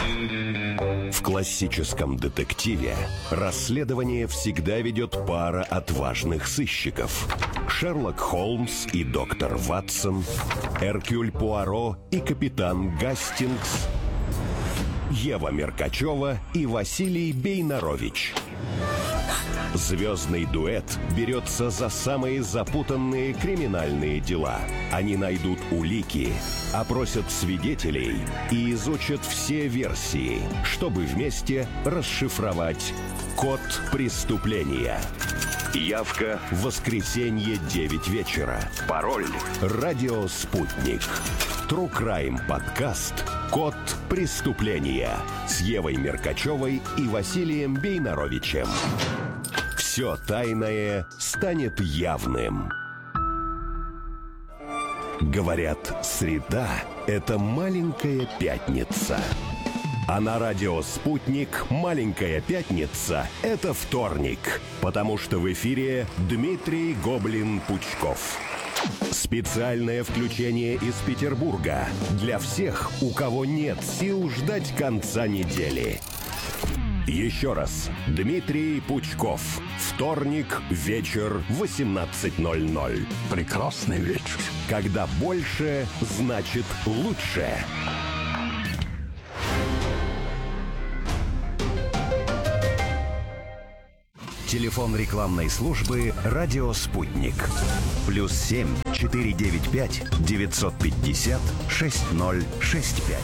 В классическом детективе расследование всегда ведет пара отважных сыщиков. Шерлок Холмс и доктор Ватсон, Эркюль Пуаро и капитан Гастингс, Ева Меркачева и Василий Бейнарович. Звездный дуэт берется за самые запутанные криминальные дела. Они найдут улики, опросят свидетелей и изучат все версии, чтобы вместе расшифровать код преступления. Явка в воскресенье 9 вечера. Пароль «Радио Спутник». True Crime подкаст «Код преступления» с Евой Меркачевой и Василием Бейнаровичем. Все тайное станет явным. Говорят, среда – это маленькая пятница. А на радио «Спутник» маленькая пятница – это вторник, потому что в эфире Дмитрий Гоблин-Пучков. Специальное включение из Петербурга для всех, у кого нет сил ждать конца недели. Еще раз. Дмитрий Пучков. Вторник, вечер, 18:00. Прекрасный вечер. Когда больше, значит лучше. Телефон рекламной службы «Радио Спутник». +7 495 950 6065.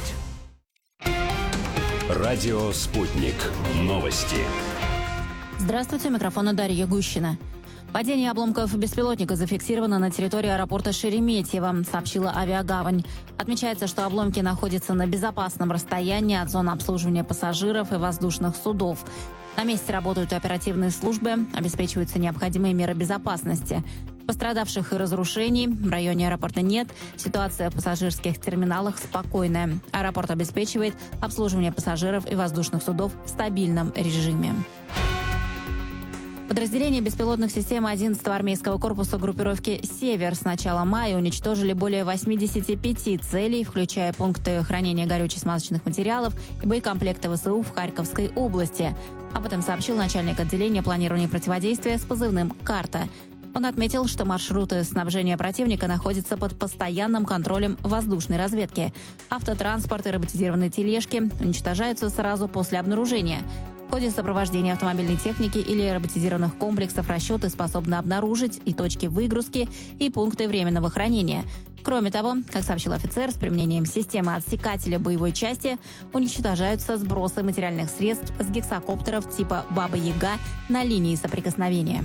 Радио «Спутник». Новости. Здравствуйте, у микрофона Дарья Гущина. Падение обломков беспилотника зафиксировано на территории аэропорта Шереметьево, сообщила Авиагавань. Отмечается, что обломки находятся на безопасном расстоянии от зоны обслуживания пассажиров и воздушных судов. На месте работают оперативные службы, обеспечиваются необходимые меры безопасности. Пострадавших и разрушений в районе аэропорта нет. Ситуация в пассажирских терминалах спокойная. Аэропорт обеспечивает обслуживание пассажиров и воздушных судов в стабильном режиме. Подразделения беспилотных систем 11-го армейского корпуса группировки «Север» с начала мая уничтожили более 85 целей, включая пункты хранения горюче-смазочных материалов и боекомплекта ВСУ в Харьковской области. Об этом сообщил начальник отделения планирования и противодействия с позывным «Карта». Он отметил, что маршруты снабжения противника находятся под постоянным контролем воздушной разведки. Автотранспорт и роботизированные тележки уничтожаются сразу после обнаружения. В ходе сопровождения автомобильной техники или роботизированных комплексов расчеты способны обнаружить и точки выгрузки, и пункты временного хранения. Кроме того, как сообщил офицер, с применением системы отсекателя боевой части уничтожаются сбросы материальных средств с гексакоптеров типа «Баба-Яга» на линии соприкосновения.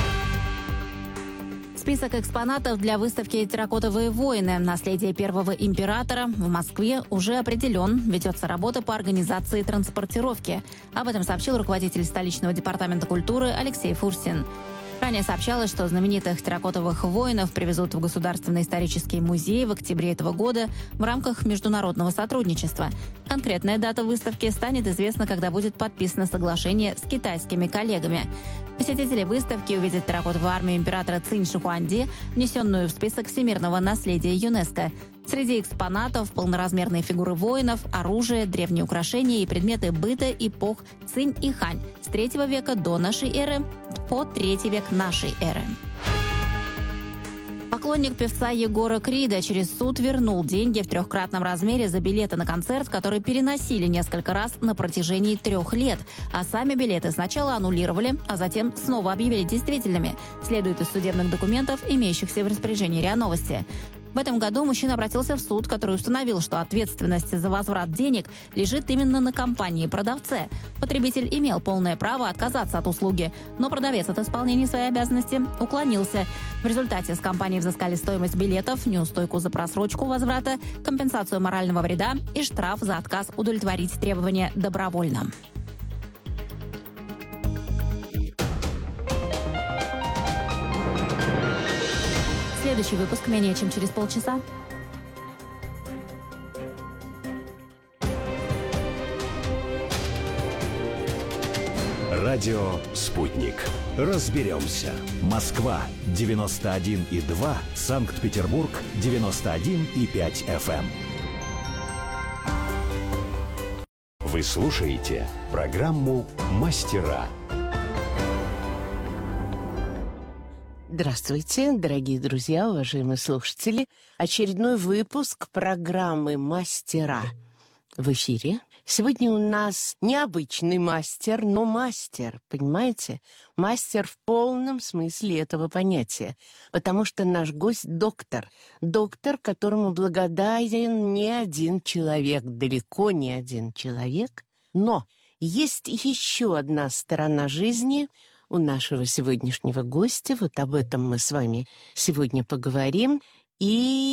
Список экспонатов для выставки «Терракотовые воины. Наследие первого императора» в Москве уже определен. Ведется работа по организации транспортировки. Об этом сообщил руководитель столичного департамента культуры Алексей Фурсин. Ранее сообщалось, что знаменитых терракотовых воинов привезут в Государственный исторический музей в октябре этого года в рамках международного сотрудничества. Конкретная дата выставки станет известна, когда будет подписано соглашение с китайскими коллегами. Посетители выставки увидят терракотовую армию императора Цинь Шихуанди, внесенную в список всемирного наследия ЮНЕСКО. Среди экспонатов полноразмерные фигуры воинов, оружие, древние украшения и предметы быта эпох Цинь и Хань с 3 века до нашей эры по 3 век нашей эры. Поклонник певца Егора Крида через суд вернул деньги в 3-кратном размере за билеты на концерт, который переносили несколько раз на протяжении 3 лет. А сами билеты сначала аннулировали, а затем снова объявили действительными. Следует из судебных документов, имеющихся в распоряжении РИА Новости. В этом году мужчина обратился в суд, который установил, что ответственность за возврат денег лежит именно на компании-продавце. Потребитель имел полное право отказаться от услуги, но продавец от исполнения своей обязанности уклонился. В результате с компании взыскали стоимость билетов, неустойку за просрочку возврата, компенсацию морального вреда и штраф за отказ удовлетворить требования добровольно. Следующий выпуск менее чем через полчаса. Радио «Спутник». Разберемся. Москва 91,2, Санкт-Петербург 91,5 FM. Вы слушаете программу «Мастера». Здравствуйте, дорогие друзья, уважаемые слушатели. Очередной выпуск программы «Мастера» в эфире. Сегодня у нас необычный мастер, но мастер, понимаете? Мастер в полном смысле этого понятия. Потому что наш гость – доктор. Доктор, которому благодарен не один человек, далеко не один человек. Но есть еще одна сторона жизни у нашего сегодняшнего гостя. Вот об этом мы с вами сегодня поговорим. И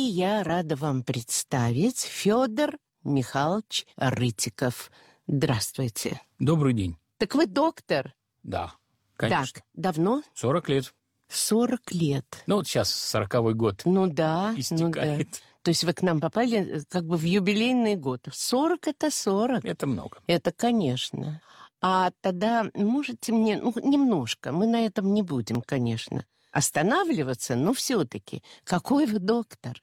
я рада вам представить Федор Михайлович Рытиков. Здравствуйте. Добрый день. Так вы доктор? Да, конечно. Так, давно? 40 лет. 40 лет. Ну, вот сейчас 40-й год Ну да, истекает. ну да. То есть вы к нам попали как бы в юбилейный год. 40 – это 40. Это много. Это, конечно. А тогда можете мне, немножко, мы на этом не будем, конечно, останавливаться, но все-таки, какой вы доктор?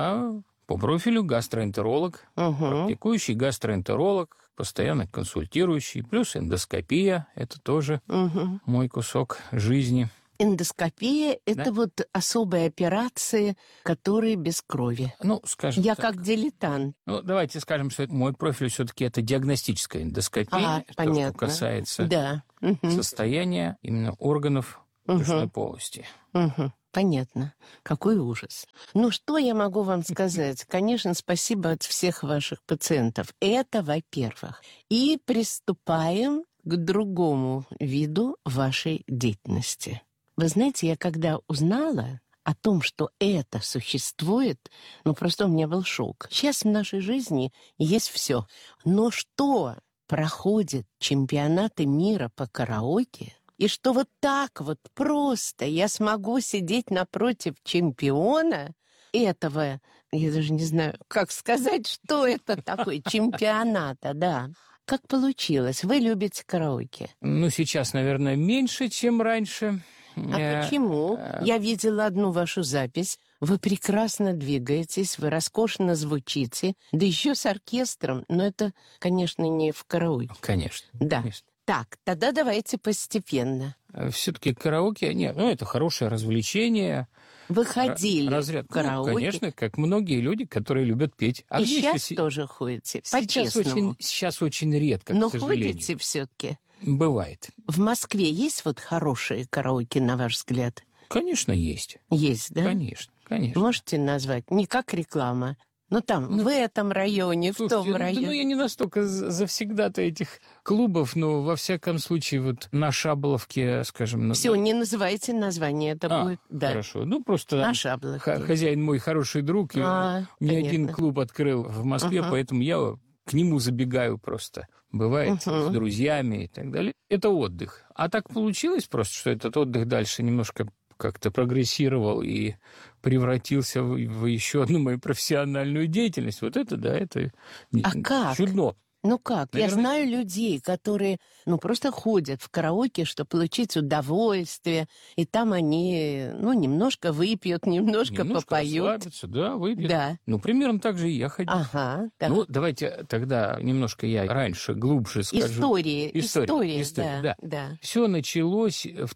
Я по профилю гастроэнтеролог, практикующий гастроэнтеролог, постоянно консультирующий, плюс эндоскопия, это тоже мой кусок жизни. Эндоскопия – это вот особые операции, которые без крови. Ну, скажем Я так. как дилетант. Ну, давайте скажем, что мой профиль все-таки это диагностическая эндоскопия, то, понятно. что касается Да. состояния именно органов брюшной полости. Понятно. Какой ужас. Ну, что я могу вам сказать? Конечно, спасибо от всех ваших пациентов. Это, во-первых. И приступаем к другому виду вашей деятельности. Вы знаете, я когда узнала о том, что это существует, просто у меня был шок. Сейчас в нашей жизни есть все. Но что проходит чемпионаты мира по караоке, и что вот так вот просто я смогу сидеть напротив чемпиона этого, я даже не знаю, как сказать, что это такое, чемпионата, да. Как получилось? Вы любите караоке? Ну, сейчас, наверное, меньше, чем раньше. А почему? Я видела одну вашу запись. Вы прекрасно двигаетесь, вы роскошно звучите, да еще с оркестром. Но это, конечно, не в караоке. Конечно. Да. Конечно. Так, тогда давайте постепенно. Все-таки караоке, нет, это хорошее развлечение. Вы ходили разряд. в караоке? Конечно, как многие люди, которые любят петь. И сейчас тоже ходите, по-честному? Сейчас очень редко, но к сожалению. ходите все-таки? Бывает. В Москве есть вот хорошие караоке, на ваш взгляд? Конечно, есть. Есть, да? Конечно. Можете назвать? Не как реклама. Там, в этом районе, слушайте, в том районе. я не настолько завсегда-то этих клубов, но во всяком случае вот на Шаболовке, скажем... Все, не называйте название, это будет... Да. Хорошо. Просто на Шаболовке. Хозяин мой хороший друг, не один клуб открыл в Москве, поэтому я к нему забегаю просто. Бывает с друзьями и так далее. Это отдых. А так получилось просто, что этот отдых дальше немножко как-то прогрессировал и превратился в еще одну мою профессиональную деятельность. Вот это, да, это как? Чудно. Как? Наверное... Я знаю людей, которые, просто ходят в караоке, чтобы получить удовольствие, и там они, немножко выпьют, немножко попоют. Расслабятся, да, выпьют. Да. Примерно так же и я ходил. Ага. Да. Давайте тогда немножко я раньше, глубже скажу. История, да. Все началось в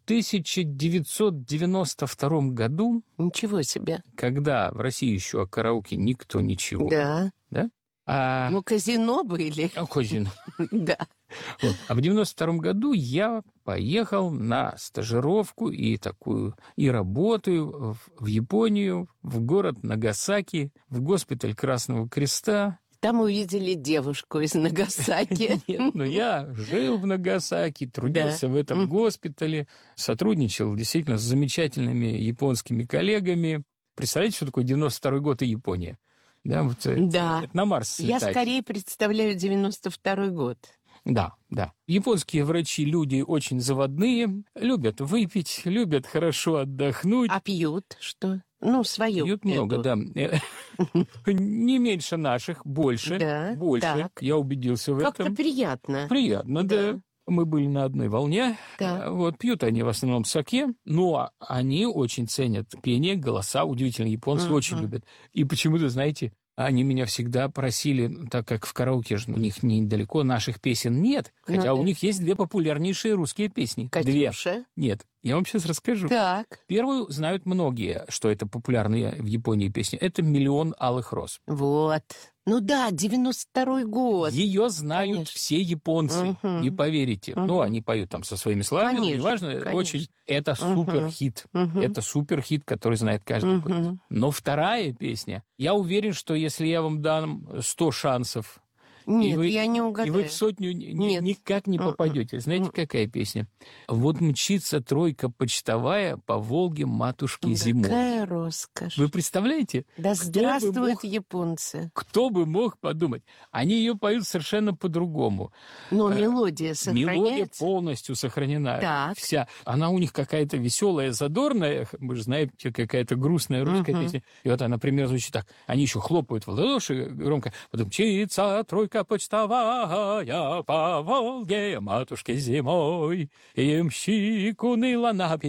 1992 году. Ничего себе. Когда в России еще о караоке никто ничего. Да. Да? Казино были. Казино. Да. А в 92 году я поехал на стажировку и работаю в Японию, в город Нагасаки, в госпиталь Красного Креста. Там увидели девушку из Нагасаки. Нет, я жил в Нагасаки, трудился в этом госпитале, сотрудничал действительно с замечательными японскими коллегами. Представляете, что такое 92 год и Япония? Да. Это на Марс летать. Я скорее представляю 92-й год. Да. Японские врачи люди очень заводные, любят выпить, любят хорошо отдохнуть. А пьют что? Свою. Пьют много, да. Не меньше наших, больше. Да, больше. Так. Я убедился в этом. Как-то приятно. Приятно, да. Мы были на одной волне. Да. Пьют они в основном саке, но они очень ценят пение, голоса. Удивительно, японцы очень любят. И почему-то, знаете, Они меня всегда просили, так как в караоке же у них недалеко наших песен нет, хотя у них есть 2 популярнейшие русские песни. «Катюша»? 2. Нет, я вам сейчас расскажу. Так. Первую знают многие, что это популярные в Японии песни. Это «Миллион алых роз». Вот. Ну да, 92-й год. Ее знают все японцы, не поверите. Ну, они поют там со своими словами, Конечно, неважно, конечно. очень. Это суперхит. Это суперхит, который знает каждый год. Но вторая песня, я уверен, что если я вам дам 100 шансов, Нет, я не угадаю. и вы в сотню никак не попадете. Знаете, какая песня? «Вот мчится тройка почтовая по Волге матушки зимой». Какая роскошь. Вы представляете? Да здравствуют японцы. Кто бы мог подумать? Они ее поют совершенно по-другому. Но мелодия сохраняется. Мелодия полностью сохранена. Так. Вся. Она у них какая-то веселая, задорная. Мы же знаем, какая-то грустная русская песня. И вот она, например, звучит так. Они еще хлопают в ладоши громко. Потом «Мчится тройка почтовая по Волге матушки зимой, и ямщик уныло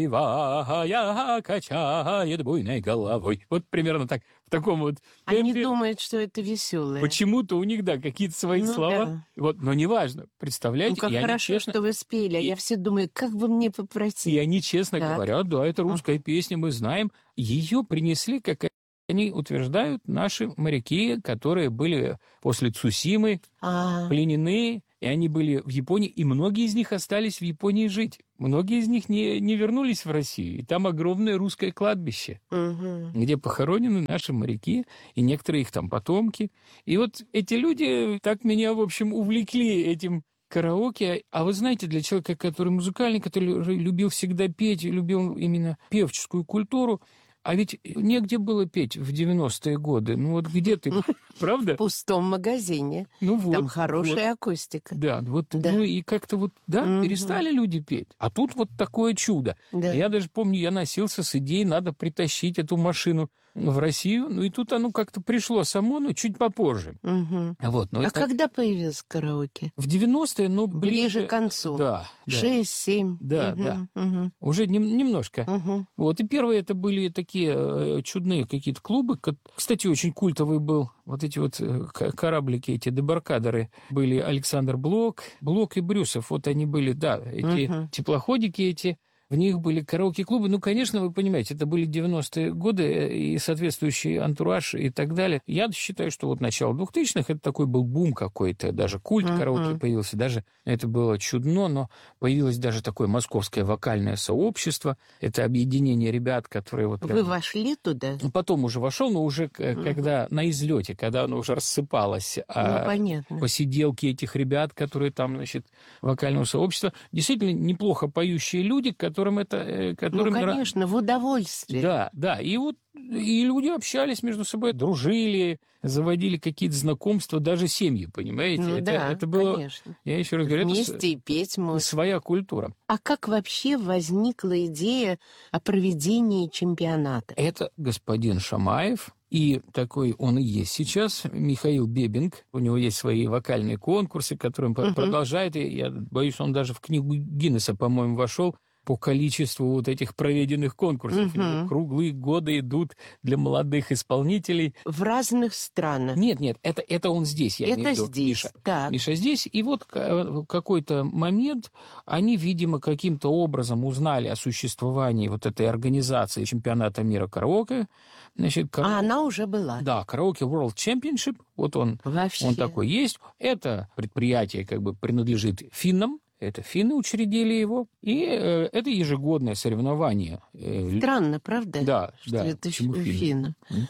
напевая качает буйной головой». Вот примерно так, в таком вот Они темпе. думают, что это веселое. Почему-то у них, да, какие-то свои слова. Да. Вот, но неважно, представляете, Как и они хорошо, честно... что вы спели, а я все думаю, как бы мне попросить. И они честно Так. говорят, да, это русская песня, мы знаем. Ее принесли, как они утверждают, наши моряки, которые были после Цусимы пленены, и они были в Японии, и многие из них остались в Японии жить. Многие из них не вернулись в Россию. И там огромное русское кладбище, где похоронены наши моряки и некоторые их там потомки. И вот эти люди так меня, в общем, увлекли этим караоке. А вы знаете, для человека, который музыкальный, который любил всегда петь, любил именно певческую культуру, а ведь негде было петь в 90-е годы. Ну вот где ты, правда? В пустом магазине. Ну вот. Там хорошая акустика. Да, вот, Да. ну и как-то вот, перестали люди петь. А тут вот такое чудо. Да. Я даже помню, я носился с идеей, надо притащить эту машину в Россию. Ну и тут оно как-то пришло само, но чуть попозже. Вот, но А это когда появился караоке? в 90-е, ну, Ближе к концу. Да. 6-7. Да. Уже немножко. Вот, и первые это были такие чудные какие-то клубы. Кстати, очень культовый был. Вот эти вот кораблики, эти дебаркадеры были Александр Блок и Брюсов. Вот они были, да, эти теплоходики эти. В них были караоке-клубы. Ну, конечно, вы понимаете, это были 90-е годы и соответствующий антураж и так далее. Я считаю, что вот начало 2000-х это такой был бум какой-то. Даже культ караоке появился. Даже это было чудно, но появилось даже такое московское вокальное сообщество. Это объединение ребят, которые вот... Вы вошли туда? Потом уже вошел, но уже когда на излете, когда оно уже рассыпалось. Понятно. Посиделки этих ребят, которые там, значит, вокального сообщества. Действительно неплохо поющие люди, которым это... Ну, конечно, в удовольствие. Да. И вот и люди общались между собой, дружили, заводили какие-то знакомства, даже семьи, понимаете? Ну, это было, конечно. я еще раз говорю, вместе и петь можно. Своя культура. А как вообще возникла идея о проведении чемпионата? Это господин Шамаев, и такой он и есть сейчас, Михаил Бебинг. У него есть свои вокальные конкурсы, которые он продолжает, и я боюсь, он даже в книгу Гиннесса, по-моему, вошел по количеству вот этих проведенных конкурсов. Круглые годы идут для молодых исполнителей. В разных странах. Нет, это он здесь, я имею в виду. Здесь, Миша. так. Миша здесь. И вот в какой-то момент они, видимо, каким-то образом узнали о существовании вот этой организации чемпионата мира караоке. Значит, А она уже была. Да, караоке World Championship. Вот он такой есть. Это предприятие как бы принадлежит финнам. Это финны учредили его, и это ежегодное соревнование. Странно, правда? Да, что это финны.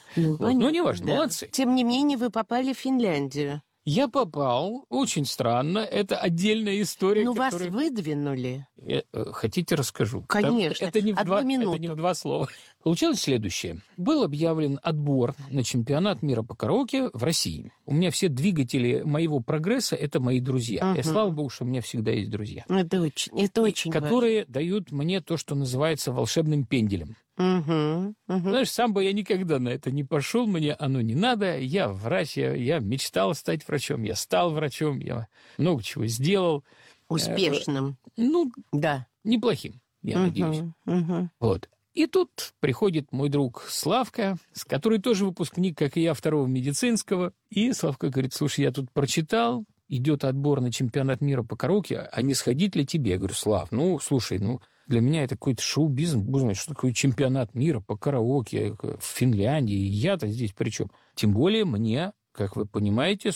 Ну, неважно, молодцы. Тем не менее, вы попали в Финляндию. Я попал, очень странно, это отдельная история. Ну, вас выдвинули. Хотите, расскажу? Конечно. Это не в 2 слова. Получилось следующее. Был объявлен отбор на чемпионат мира по караоке в России. У меня все двигатели моего прогресса – это мои друзья. И слава богу, что у меня всегда есть друзья. Это очень которые важно. Дают мне то, что называется волшебным пенделем. Знаешь, сам бы я никогда на это не пошел, мне оно не надо. Я врач, я мечтал стать врачом, я стал врачом, я много чего сделал. Успешным. Ну, да. неплохим, я надеюсь. Вот. И тут приходит мой друг Славка, который тоже выпускник, как и я, второго медицинского. И Славка говорит: слушай, я тут прочитал, идет отбор на чемпионат мира по караоке, а не сходить ли тебе? Я говорю: Слав, слушай, для меня это какой-то шоу-бизнес, боже мой, что такое чемпионат мира по караоке в Финляндии, я-то здесь при чем? Тем более мне, как вы понимаете,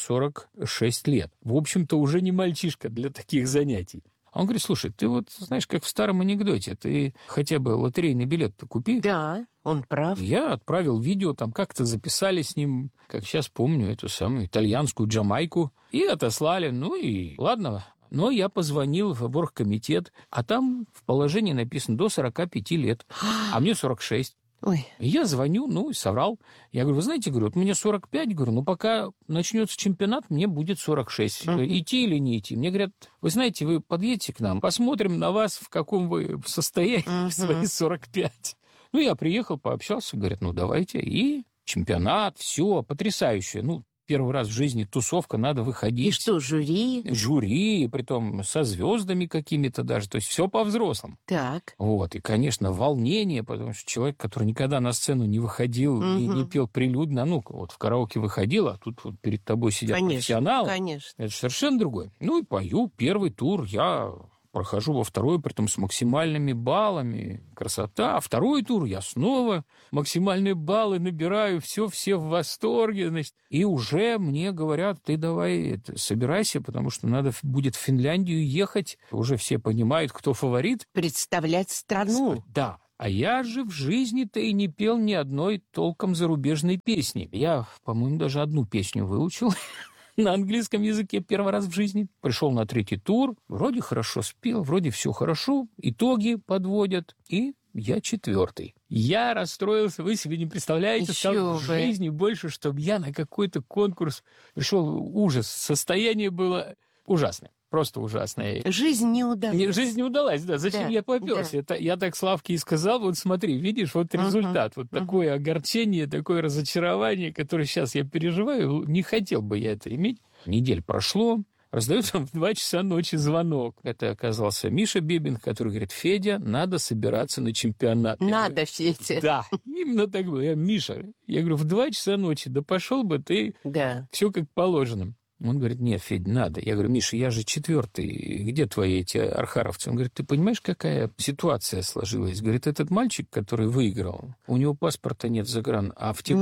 46 лет. В общем-то, уже не мальчишка для таких занятий. А он говорит: слушай, ты знаешь, как в старом анекдоте, ты хотя бы лотерейный билет-то купи. Да, он прав. Я отправил видео, там как-то записали с ним, как сейчас помню, эту самую итальянскую Джамайку, и отослали. И ладно. Но я позвонил в оргкомитет, а там в положении написано до 45 лет, а мне 46. Ой. Я звоню, и соврал. Я говорю: вы знаете, мне 45, пока начнется чемпионат, мне будет 46. Идти или не идти? Мне говорят: вы знаете, вы подъедете к нам, посмотрим на вас, в каком вы состоянии в свои 45. Я приехал, пообщался, говорят: давайте. И чемпионат, все, потрясающе. Первый раз в жизни тусовка, надо выходить. И что, жюри? Жюри, притом со звездами какими-то даже. То есть все по-взрослому. Так. И, конечно, волнение, потому что человек, который никогда на сцену не выходил и не пел прилюдно, в караоке выходил, а тут перед тобой сидят профессионалы. Конечно. Это совершенно другое. И пою первый тур, я прохожу во второй, притом с максимальными баллами. Красота. А второй тур я снова максимальные баллы набираю. Все в восторге. Значит. И уже мне говорят: ты давай собирайся, потому что надо будет в Финляндию ехать. Уже все понимают, кто фаворит. Представлять страну. Да. А я же в жизни-то и не пел ни одной толком зарубежной песни. Я, по-моему, даже одну песню выучил. На английском языке первый раз в жизни. Пришел на третий тур, вроде хорошо спел, вроде все хорошо, итоги подводят, и я четвертый. Я расстроился, вы себе не представляете, стал в жизни больше, чтобы я на какой-то конкурс пришел. Ужас, состояние было ужасное. Просто ужасное. Жизнь не удалась. Жизнь не удалась, да. Зачем я попёрся? Это я так Славке и сказал: смотри, видишь, результат. Такое огорчение, такое разочарование, которое сейчас я переживаю, не хотел бы я это иметь. Неделя прошло, раздается в 2 часа ночи звонок. Это оказался Миша Бибин, который говорит: Федя, надо собираться на чемпионат. Надо, Федя. Да, именно так было. Я: Миша, я говорю, в 2 часа ночи, да пошел бы ты, все как положено. Он говорит: нет, Федь, надо. Я говорю: Миша, я же четвертый, где твои эти архаровцы? Он говорит: ты понимаешь, какая ситуация сложилась? Говорит: этот мальчик, который выиграл, у него паспорта нет загран, а в те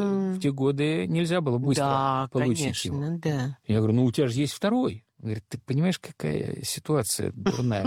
годы нельзя было быстро получить его. Да. Я говорю: у тебя же есть второй. Он говорит: ты понимаешь, какая ситуация дурная?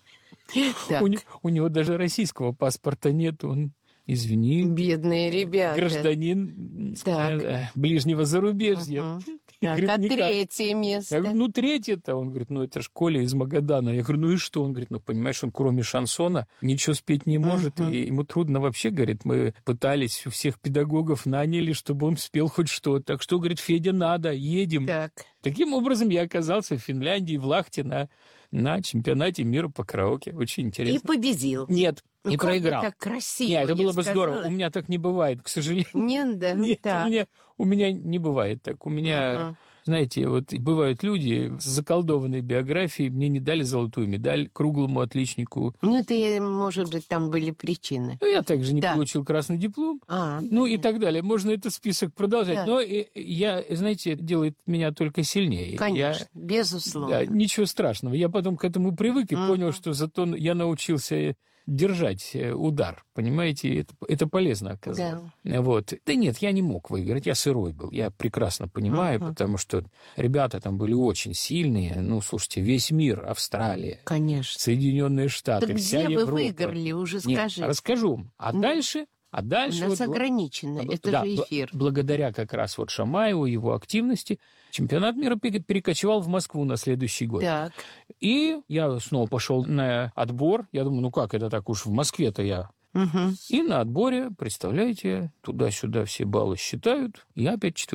У него даже российского паспорта нет, он... Извини. Бедные ребята. Гражданин ближнего зарубежья. Так, говорит, а третье место? Я говорю: третье-то? Он говорит: это ж Коля из Магадана. Я говорю: и что? Он говорит: понимаешь, он кроме шансона ничего спеть не может, и ему трудно вообще, говорит, мы пытались, у всех педагогов наняли, чтобы он спел хоть что-то. Так что, говорит, Федя, надо, едем. Так. Таким образом, я оказался в Финляндии, в Лахте, на чемпионате мира по караоке. Очень интересно. И победил. Нет. И проиграл. Так красиво. Нет, это было бы здорово. У меня так не бывает, к сожалению. Нет, да. Нет, у меня не бывает так. У меня, знаете, бывают люди с заколдованной биографией, мне не дали золотую медаль круглому отличнику. Это, может быть, там были причины. Я также не получил красный диплом. И так далее. Можно этот список продолжать. Да. Но я, знаете, делает меня только сильнее. Конечно, безусловно. Да, ничего страшного. Я потом к этому привык и понял, что зато я научился держать удар, понимаете, это полезно оказалось. Да. Да нет, я не мог выиграть, я сырой был, я прекрасно понимаю, потому что ребята там были очень сильные, слушайте, весь мир, Австралия, конечно, Соединенные Штаты, так вся где Европа. Вы выиграли, уже скажи. Нет, расскажу. А дальше... У нас ограничено, это же эфир. Благодаря как раз Шамаеву, его активности, чемпионат мира перекочевал в Москву на следующий год. Так. И я снова пошел на отбор. Я думаю, как это так уж в Москве-то я. И на отборе, представляете, туда-сюда все баллы считают, я опять четвертый.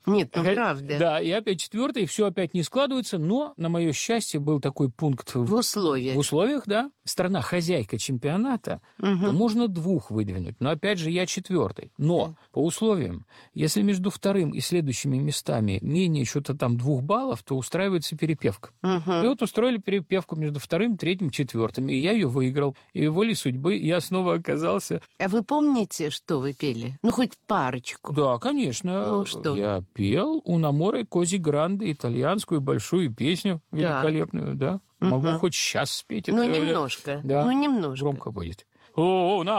Нет, ну правда. Да, и опять 4-й, и все опять не складывается, но, на мое счастье, был такой пункт в условиях. В условиях, да. Страна хозяйка чемпионата, то можно 2 выдвинуть. Но опять же, я 4-й. Но по условиям, если между 2-м и следующими местами менее что-то там 2 баллов, то устраивается перепевка. И вот устроили перепевку между 2-м, 3-м, 4-м. И я ее выиграл. И волей судьбы я снова оказался... А вы помните, что вы пели? Ну, хоть парочку. Да, конечно. Ну, что? Я пел «Un amore così grande», итальянскую большую песню великолепную, да. Могу хоть сейчас спеть. Ну, немножко. Да. Ну, немножко. Громко будет. «Una